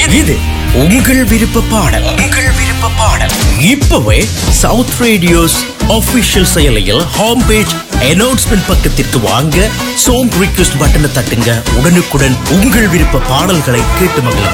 இது உங்கள் விருப்ப பாடல். இப்பவே சவுத் ரேடியோஸ் ஆபீஷியல் செயலியில் ஹோம் பேஜ் அனௌன்ஸ்மெண்ட் பக்கத்திற்கு வாங்க, சாங் ரிக்வெஸ்ட் பட்டனை தட்டுங்க. உடனுக்குடன் உங்கள் விருப்ப பாடல்களை கேட்டு மகிழுங்கள்.